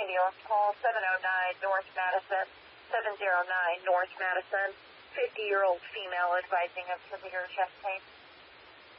ambulance call, 709 North Madison, 709 North Madison, 50-year-old female advising of severe chest pain.